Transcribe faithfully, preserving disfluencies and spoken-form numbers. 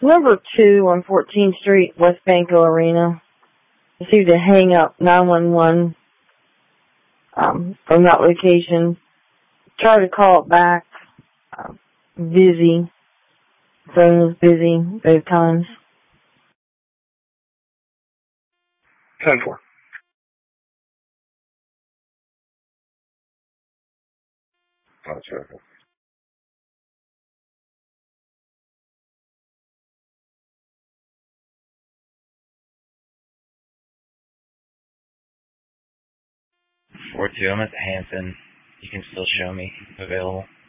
Number two on fourteenth Street, West Banco Arena. Received a hang up nine one one um, from that location. Tried to call it back. Uh, busy. Phone was busy both times. ten four. That's right. four two, I'm at the Hampton. You can still show me available.